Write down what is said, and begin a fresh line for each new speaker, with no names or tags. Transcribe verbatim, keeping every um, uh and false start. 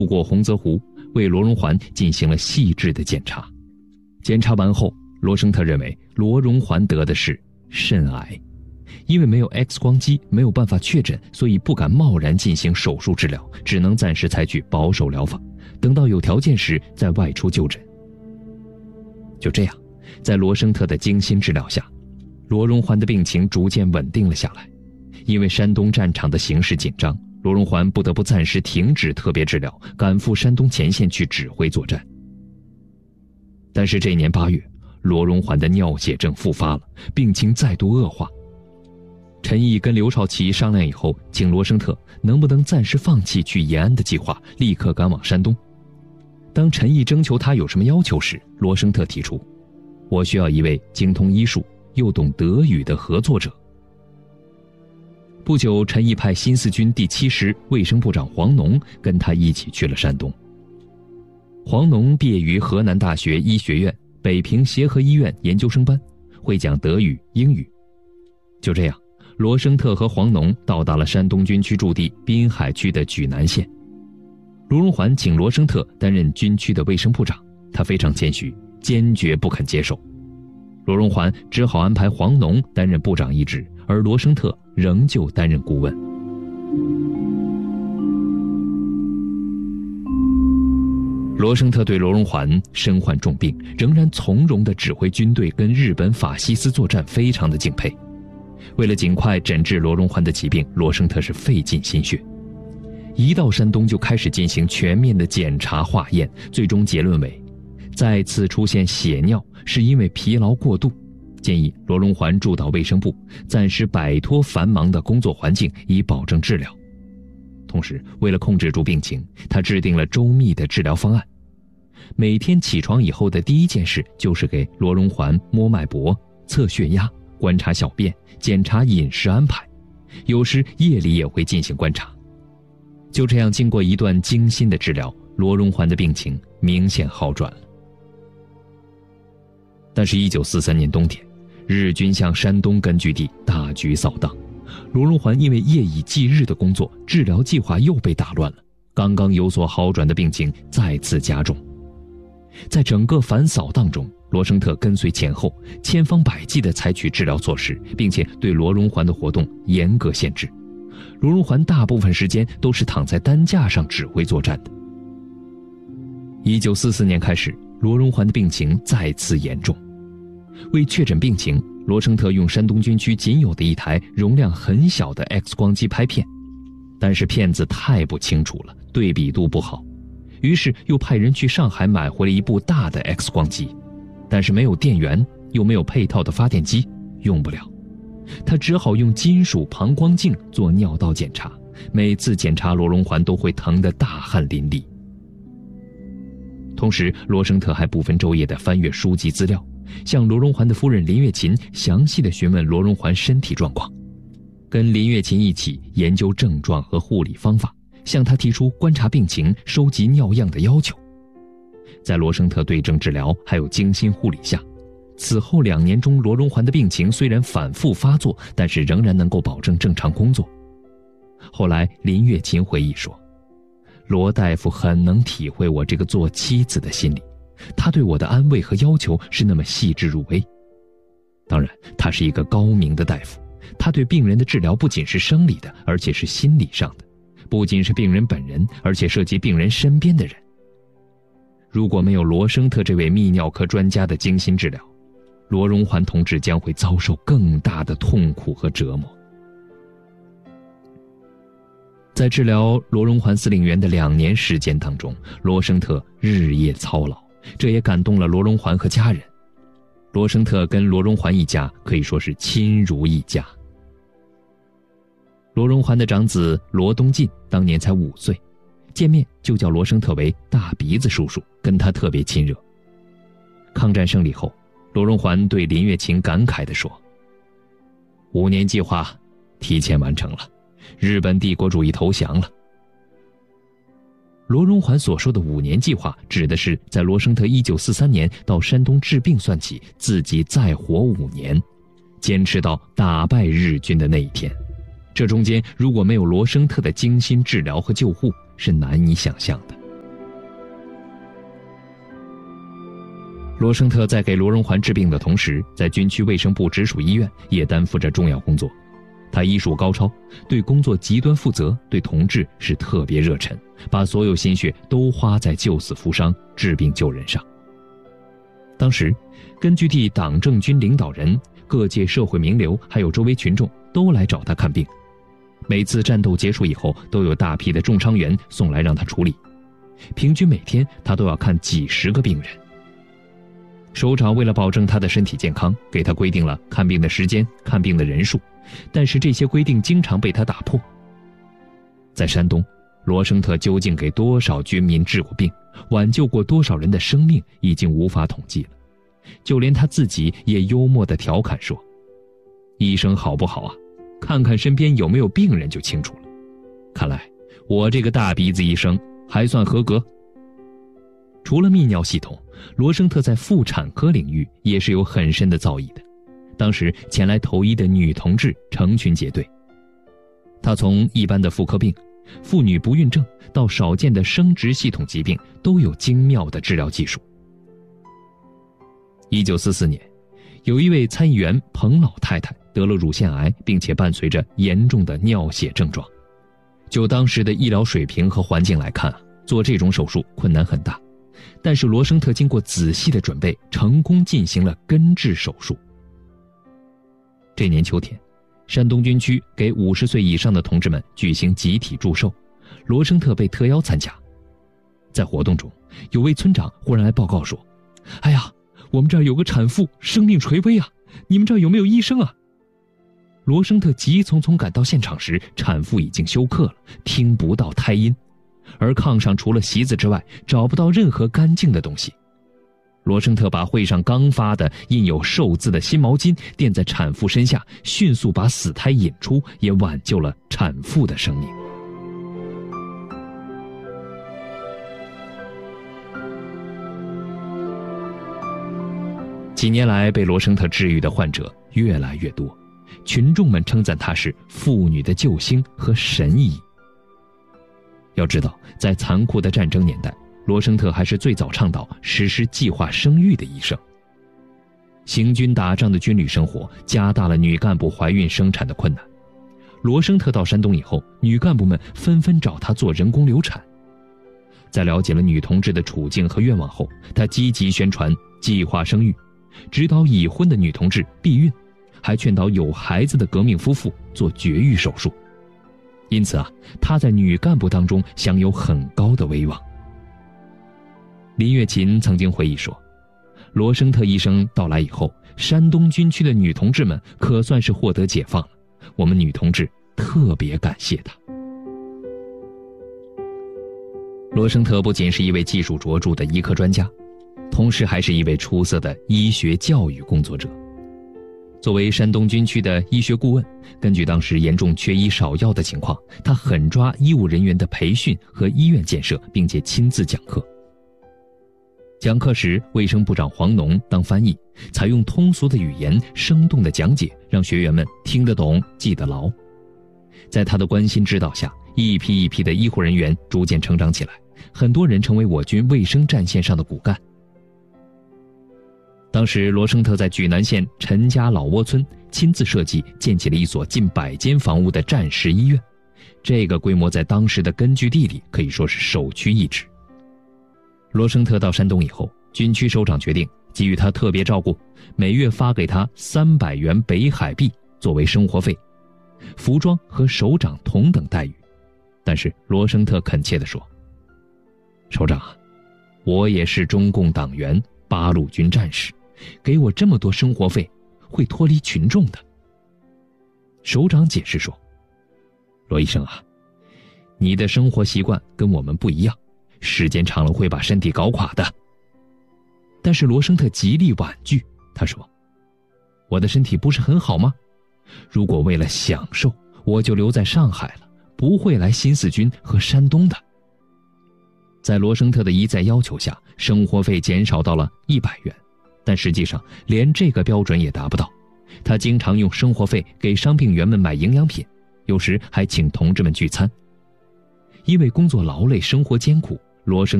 渡过洪泽湖，为罗荣桓进行了细致的检查。检查完后，罗生特认为罗荣桓得的是肾癌，因为没有 X 光机，没有办法确诊，所以不敢贸然进行手术治疗，只能暂时采取保守疗法，等到有条件时再外出就诊。就这样，在罗生特的精心治疗下，罗荣桓的病情逐渐稳定了下来。因为山东战场的形势紧张，罗荣桓不得不暂时停止特别治疗，赶赴山东前线去指挥作战。但是这年八月，罗荣桓的尿血症复发了，病情再度恶化。陈毅跟刘少奇商量以后，请罗生特能不能暂时放弃去延安的计划，立刻赶往山东。当陈毅征求他有什么要求时，罗生特提出，我需要一位精通医术又懂德语的合作者。不久，陈毅派新四军第七师卫生部长黄农跟他一起去了山东。黄农毕业于河南大学医学院北平协和医院研究生班，会讲德语、英语。就这样，罗生特和黄农到达了山东军区驻地滨海区的莒南县。罗荣桓请罗生特担任军区的卫生部长，他非常谦虚，坚决不肯接受。罗荣桓只好安排黄农担任部长一职，而罗生特仍旧担任顾问。罗生特对罗荣桓身患重病，仍然从容地指挥军队跟日本法西斯作战，非常的敬佩。为了尽快诊治罗荣桓的疾病，罗生特是费尽心血。一到山东就开始进行全面的检查化验，最终结论为再次出现血尿是因为疲劳过度，建议罗荣桓住到卫生部，暂时摆脱繁忙的工作环境，以保证治疗。同时，为了控制住病情，他制定了周密的治疗方案。每天起床以后的第一件事就是给罗荣桓摸脉搏、测血压、观察小便、检查饮食安排，有时夜里也会进行观察。就这样，经过一段精心的治疗，罗荣桓的病情明显好转了。但是一九四三年冬天，日军向山东根据地大举扫荡，罗荣桓因为夜以继日的工作，治疗计划又被打乱了，刚刚有所好转的病情再次加重。在整个反扫荡中，罗生特跟随前后，千方百计地采取治疗措施，并且对罗荣桓的活动严格限制。罗荣桓大部分时间都是躺在担架上指挥作战的。一九四四年开始，罗荣桓的病情再次严重。为确诊病情，罗生特用山东军区仅有的一台容量很小的 X 光机拍片，但是片子太不清楚了，对比度不好，于是又派人去上海买回了一部大的 X 光机，但是没有电源，又没有配套的发电机，用不了。他只好用金属膀胱镜做尿道检查，每次检查罗荣桓都会疼得大汗淋漓。同时，罗生特还不分昼夜地翻阅书籍资料，向罗荣桓的夫人林月琴详细地询问罗荣桓身体状况，跟林月琴一起研究症状和护理方法，向他提出观察病情、收集尿样的要求。在罗生特对症治疗还有精心护理下，此后两年中，罗荣桓的病情虽然反复发作，但是仍然能够保证正常工作。后来林月琴回忆说，罗大夫很能体会我这个做妻子的心理，他对我的安慰和要求是那么细致入微。当然，他是一个高明的大夫，他对病人的治疗不仅是生理的，而且是心理上的，不仅是病人本人，而且涉及病人身边的人。如果没有罗生特这位泌尿科专家的精心治疗，罗荣桓同志将会遭受更大的痛苦和折磨。在治疗罗荣桓司令员的两年时间当中，罗生特日夜操劳，这也感动了罗荣桓和家人。罗生特跟罗荣桓一家可以说是亲如一家。罗荣桓的长子罗东进当年才五岁，见面就叫罗生特为大鼻子叔叔，跟他特别亲热。抗战胜利后，罗荣桓对林月琴感慨地说，五年计划提前完成了，日本帝国主义投降了。罗荣桓所说的五年计划，指的是在罗生特一九四三年到山东治病算起，自己再活五年，坚持到打败日军的那一天。这中间如果没有罗生特的精心治疗和救护，是难以想象的。 罗生特在给罗荣桓治病的同时，在军区卫生部直属医院也担负着重要工作。他医术高超，对工作极端负责，对同志是特别热忱，把所有心血都花在救死扶伤、治病救人上。当时，根据地党政军领导人、各界社会名流还有周围群众都来找他看病。每次战斗结束以后，都有大批的重伤员送来让他处理，平均每天他都要看几十个病人。首长为了保证他的身体健康，给他规定了看病的时间、看病的人数，但是这些规定经常被他打破。在山东，罗生特究竟给多少军民治过病，挽救过多少人的生命，已经无法统计了。就连他自己也幽默地调侃说：“医生好不好啊？看看身边有没有病人就清楚了。看来我这个大鼻子医生还算合格。”除了泌尿系统，罗生特在妇产科领域也是有很深的造诣的。当时前来投医的女同志成群结队，他从一般的妇科病、妇女不孕症到少见的生殖系统疾病，都有精妙的治疗技术。一九四四年，有一位参议员彭老太太得了乳腺癌，并且伴随着严重的尿血症状。就当时的医疗水平和环境来看，做这种手术困难很大。但是罗生特经过仔细的准备，成功进行了根治手术。这年秋天，山东军区给五十岁以上的同志们举行集体祝寿，罗生特被特邀参加。在活动中，有位村长忽然来报告说：“哎呀，我们这儿有个产妇生命垂危啊，你们这儿有没有医生啊？”罗生特急匆匆赶到现场时，产妇已经休克了，听不到胎音，而炕上除了席子之外，找不到任何干净的东西。罗生特把会上刚发的印有寿字的新毛巾垫在产妇身下，迅速把死胎引出，也挽救了产妇的生命。几年来，被罗生特治愈的患者越来越多，群众们称赞他是妇女的救星和神医。要知道，在残酷的战争年代，罗生特还是最早倡导实施计划生育的医生。行军打仗的军旅生活加大了女干部怀孕生产的困难。罗生特到山东以后，女干部们纷纷找他做人工流产。在了解了女同志的处境和愿望后，他积极宣传计划生育，指导已婚的女同志避孕，还劝导有孩子的革命夫妇做绝育手术。因此啊，他在女干部当中享有很高的威望。林月琴曾经回忆说，罗生特医生到来以后，山东军区的女同志们可算是获得解放了，我们女同志特别感谢他。罗生特不仅是一位技术卓著的医科专家，同时还是一位出色的医学教育工作者。作为山东军区的医学顾问，根据当时严重缺医少药的情况，他狠抓医务人员的培训和医院建设，并且亲自讲课。讲课时，卫生部长黄农当翻译，采用通俗的语言，生动的讲解，让学员们听得懂、记得牢。在他的关心指导下，一批一批的医护人员逐渐成长起来，很多人成为我军卫生战线上的骨干。当时罗生特在莒南县陈家老窝村亲自设计建起了一所近百间房屋的战时医院，这个规模在当时的根据地里可以说是首屈一指。罗生特到山东以后，军区首长决定给予他特别照顾，每月发给他三百元北海币作为生活费，服装和首长同等待遇。但是罗生特恳切地说：“首长啊，我也是中共党员，八路军战士，给我这么多生活费，会脱离群众的。”首长解释说：“罗医生啊，你的生活习惯跟我们不一样，时间长了会把身体搞垮的。”但是罗生特极力婉拒，他说：“我的身体不是很好吗？如果为了享受，我就留在上海了，不会来新四军和山东的。”在罗生特的一再要求下，生活费减少到了一百元，但实际上连这个标准也达不到。他经常用生活费给伤病员们买营养品，有时还请同志们聚餐。因为工作劳累，生活艰苦，罗生